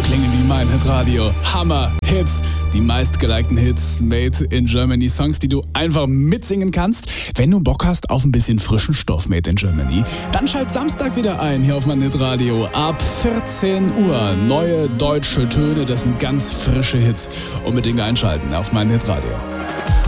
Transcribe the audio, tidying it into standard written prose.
klingen die Mein Hit Radio. Hammer Hits, die meistgelikten Hits made in Germany. Songs, die du einfach mitsingen kannst. Wenn du Bock hast auf ein bisschen frischen Stoff made in Germany, dann schalt Samstag wieder ein hier auf Mein Hit Radio. Ab 14 Uhr neue deutsche Töne, das sind ganz frische Hits. Unbedingt einschalten auf Mein Hit Radio.